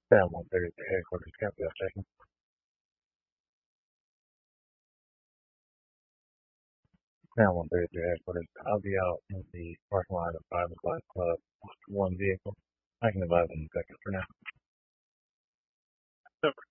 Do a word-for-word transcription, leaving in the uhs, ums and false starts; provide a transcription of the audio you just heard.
Down one thirty to headquarters, copy that station. Down one thirty to headquarters. I'll be out in the parking lot at five o'clock club. One vehicle. I can advise in a second for now.